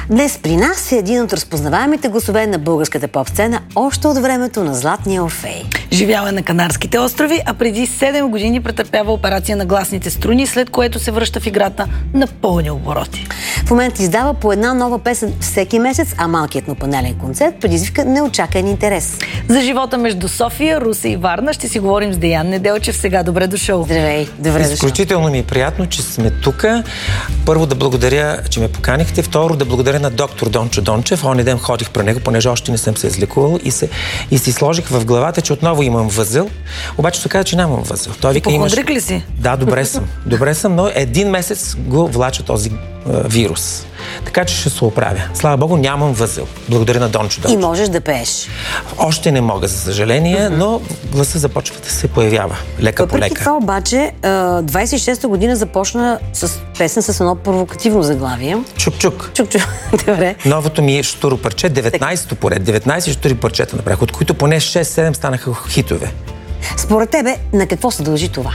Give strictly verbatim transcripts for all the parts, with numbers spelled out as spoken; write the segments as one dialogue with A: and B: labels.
A: Днес при нас е един от разпознаваемите гласове на българската поп-сцена още от времето на Златния Орфей.
B: Живял е на Канарските острови, а преди седем години претърпява операция на гласните струни, след което се връща в играта на пълни обороти.
A: В момента издава по една нова песен всеки месец, а малкият му панелен концерт предизвика неочакан интерес.
B: За живота между София, Русе и Варна ще си говорим с Деян Неделчев. Сега добре дошъл.
A: Здравей, добре дошъл.
C: Изключително ми е приятно, че сме тук. Първо да благодаря, че ме поканихте. Второ да благодаря на доктор Дончо Дончев. Онзи ден ходих при него, понеже още не съм се излекувал и, се, и си сложих в главата, че отново имам възел. Обаче се каза, че нямам възел. Той вика,
B: Ипохондрик ли си?
C: Да, добре съм. Добре съм, но един месец го влача този е, вирус. Така че ще се оправя. Слава Богу, нямам възел. Благодаря на Дончо Дончев.
A: И можеш да пееш.
C: Още не мога, за съжаление, mm-hmm. но гласа започва да се появява. Лека по лека.
A: Въпреки това обаче, двайсет и шеста година започна с песен с едно провокативно заглавие.
C: Чук-чук.
A: Чук-чук. Добре.
C: Новото ми е штуро парче, деветнайсето поред. деветнайсет штури парчета направих, от които поне шест-седем станаха хитове.
A: Според тебе, на какво се дължи това?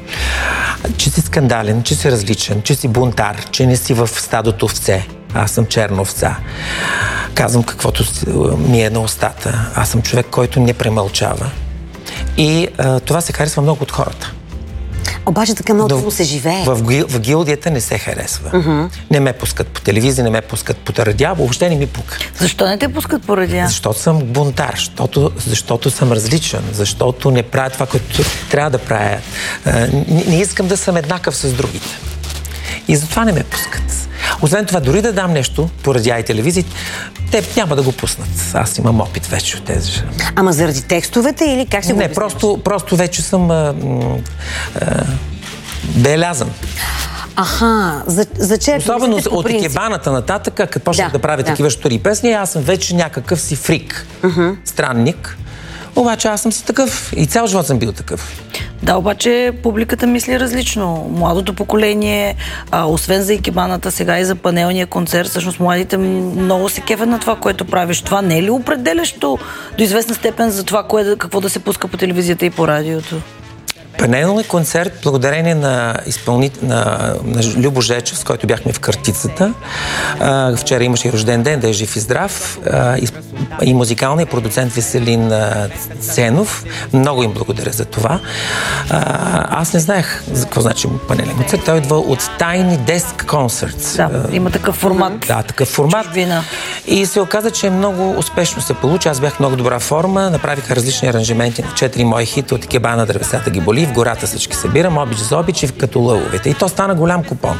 C: Че си скандален, че си различен, че си бунтар, че не си в стадото овце. Аз съм черна овца. Казвам каквото ми е на устата. Аз съм човек, който не премълчава. И а, това се харесва много от хората.
A: Обаче така много трудно се живее.
C: В, в, в гилдията не се харесва.
A: Uh-huh.
C: Не ме пускат по телевизия, не ме пускат по радио, въобще не ми пука.
B: Защо не те пускат по радио?
C: Защото съм бунтар, защото, защото съм различен, защото не правя това, което трябва да правя. Не, не искам да съм еднакъв с другите. И затова не ме пускат. Освен това, дори да дам нещо по радио и телевизия, те няма да го пуснат. Аз имам опит вече от тези.
A: Ама заради текстовете или как се го
C: Не, просто, просто вече съм а, а, белязан.
A: Аха, за, за че...
C: Особено от екебаната нататък, като почнах да, да правя да. такива штури песни, аз съм вече някакъв си фрик, uh-huh. странник. Обаче аз съм си такъв и цял живот съм бил такъв.
B: Да, обаче публиката мисли различно. Младото поколение, а, освен за икебаната, сега и за панелния концерт, всъщност младите много се кефят на това, което правиш. Това не е ли определящо до известна степен за това, кое, какво да се пуска по телевизията и по радиото?
C: Панелният концерт, благодарение на, изпълнит... на... на Любо Жечев, с който бяхме в Картицата. А, вчера имаше и рожден ден, да е жив и здрав. А, и, и музикалният продуцент Веселин а, Ценов. Много им благодаря за това. А, аз не знаех за какво значи панелен концерт. Той идва от Tiny Desk Concerts.
B: Да, има такъв формат.
C: Да, такъв формат.
B: Чужбина.
C: И се оказа, че много успешно се получи. Аз бях в много добра форма. Направиха различни аранжименти на четири мои хита от Икебана, дървесата ги боли. В гората всички събирам, обич за обич и като лъвовете. И то стана голям купон.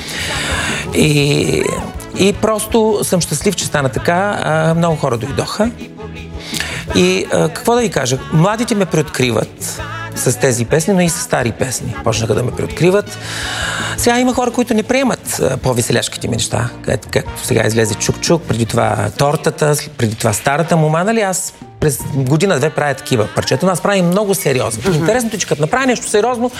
C: И, и просто съм щастлив, че стана така. А, много хора дойдоха. И а, какво да ви кажа? Младите ме преоткриват с тези песни, но и с стари песни. Почнаха да ме преоткриват. Сега има хора, които не приемат а, по-веселяшките ми неща. Както, както сега излезе Чук-Чук, преди това тортата, преди това старата мума, нали? Аз през година-две правя такива парчета, но аз правим много сериозно. Uh-huh. Интересното е, че като направя нещо сериозно,